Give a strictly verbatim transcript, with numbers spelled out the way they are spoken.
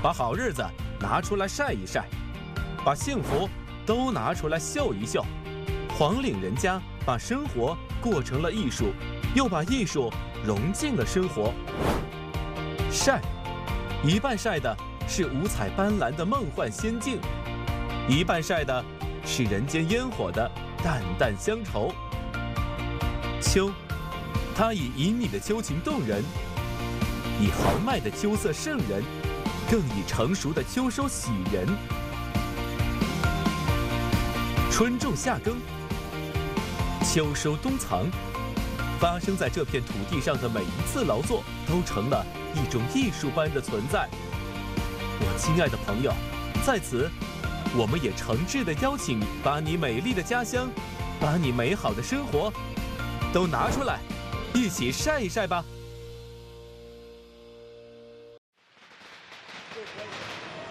把好日子拿出来晒一晒，把幸福都拿出来秀一秀。黄岭人家把生活过成了艺术，又把艺术融进了生活。晒，一半晒的是五彩斑斓的梦幻仙境，一半晒的是人间烟火的淡淡乡愁。秋，它以旖旎的秋情动人，以豪迈的秋色胜人，更以成熟的秋收喜人。春种夏耕，秋收冬藏，发生在这片土地上的每一次劳作，都成了一种艺术般的存在。我亲爱的朋友，在此，我们也诚挚地邀请你，把你美丽的家乡，把你美好的生活，都拿出来，一起晒一晒吧。